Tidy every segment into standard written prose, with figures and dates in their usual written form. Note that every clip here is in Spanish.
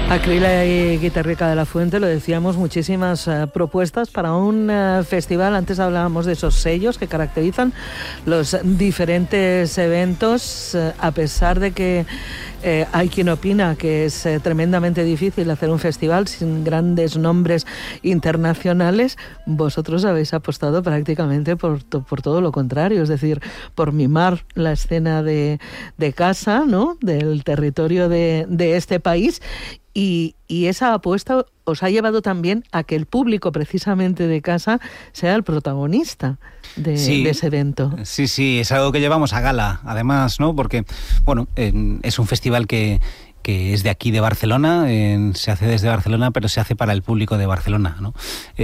Acrila y Guitarrica de la Fuente, lo decíamos, muchísimas propuestas para un festival. Antes hablábamos de esos sellos que caracterizan los diferentes eventos, a pesar de que hay quien opina que es tremendamente difícil hacer un festival sin grandes nombres internacionales. Vosotros habéis apostado prácticamente por todo lo contrario, es decir, por mimar la escena de casa, ¿no?, del territorio de este país. Y esa apuesta os ha llevado también a que el público precisamente de casa sea el protagonista de ese evento. Sí, es algo que llevamos a gala, además, ¿no? Porque, bueno, es un festival que es de aquí, de Barcelona, se hace desde Barcelona, pero se hace para el público de Barcelona, ¿no?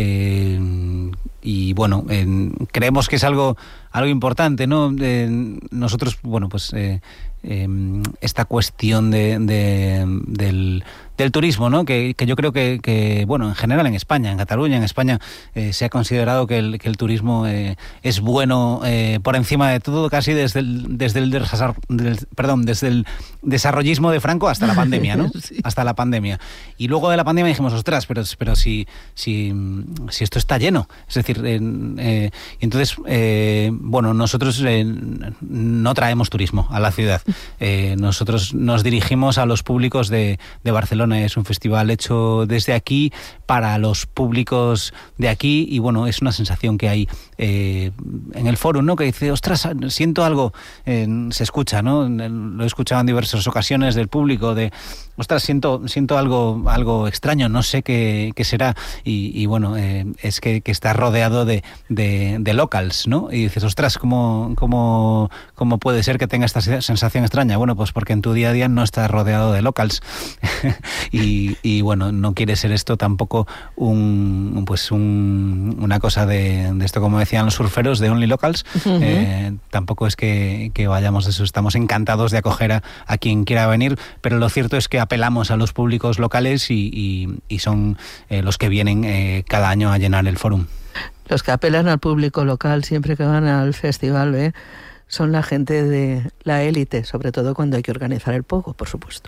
Y bueno, creemos que es algo importante, ¿no? Nosotros, bueno, pues esta cuestión del turismo, ¿no? Que yo creo que bueno, en general en España, en Cataluña, en España, se ha considerado que el turismo es bueno por encima de todo, casi desde el desarrollismo de Franco hasta la pandemia, ¿no? Sí. Hasta la pandemia. Y luego de la pandemia dijimos, ostras, pero si esto está lleno. Es decir, entonces, bueno, nosotros no traemos turismo a la ciudad. Nosotros nos dirigimos a los públicos de Barcelona. Es un festival hecho desde aquí para los públicos de aquí y bueno, es una sensación que hay en el foro, ¿no? Que dice, ostras, siento algo, se escucha, ¿no? Lo he escuchado en diversas ocasiones del público de, ostras, siento algo extraño, no sé qué será y bueno, es que está rodeado de locals, ¿no? Y dices, ostras, ¿cómo puede ser que tenga esta sensación extraña? Bueno, pues porque en tu día a día no estás rodeado de locals. y bueno, no quiere ser esto tampoco una cosa de esto, como decían los surferos, de Only Locals. Uh-huh. Tampoco es que vayamos de eso. Estamos encantados de acoger a quien quiera venir, pero lo cierto es que apelamos a los públicos locales y son los que vienen cada año a llenar el fórum. Los que apelan al público local siempre que van al festival, son la gente de la élite, sobre todo cuando hay que organizar el pogo, por supuesto.